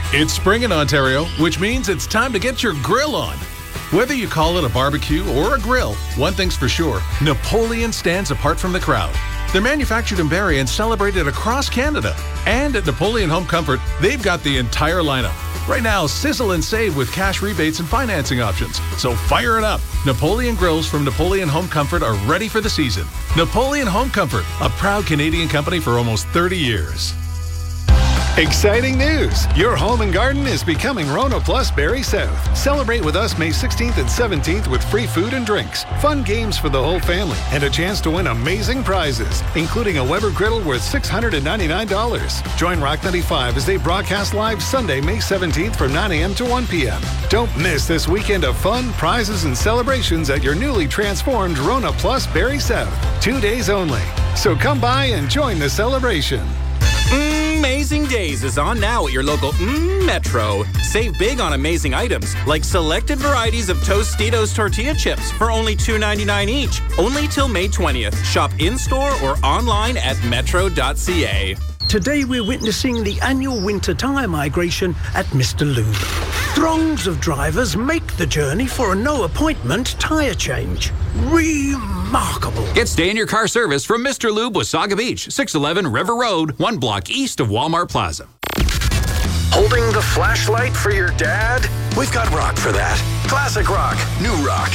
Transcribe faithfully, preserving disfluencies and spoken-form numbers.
It's spring in Ontario, which means it's time to get your grill on. Whether you call it a barbecue or a grill, one thing's for sure, Napoleon stands apart from the crowd. They're manufactured in Barrie and celebrated across Canada. And at Napoleon Home Comfort, they've got the entire lineup. Right now, sizzle and save with cash rebates and financing options. So fire it up. Napoleon grills from Napoleon Home Comfort are ready for the season. Napoleon Home Comfort, a proud Canadian company for almost thirty years. Exciting news! Your home and garden is becoming Rona Plus Barrie South. Celebrate with us May sixteenth and seventeenth with free food and drinks, fun games for the whole family, and a chance to win amazing prizes, including a Weber griddle worth six hundred ninety-nine dollars. Join Rock ninety-five as they broadcast live Sunday, May seventeenth from nine a.m. to one p.m. Don't miss this weekend of fun, prizes, and celebrations at your newly transformed Rona Plus Barrie South. Two days only. So come by and join the celebration. Amazing Days is on now at your local mm, Metro. Save big on amazing items like selected varieties of Tostitos tortilla chips for only two ninety-nine each. Only till May twentieth. Shop in-store or online at metro dot c a. Today we're witnessing the annual winter tyre migration at Mister Lube. Throngs of drivers make the journey for a no-appointment tyre change. Remarkable. Get stay-in-your-car service from Mister Lube, Wasaga Beach, six eleven River Road, one block east of Walmart Plaza. Holding the flashlight for your dad? We've got rock for that. Classic rock, new rock.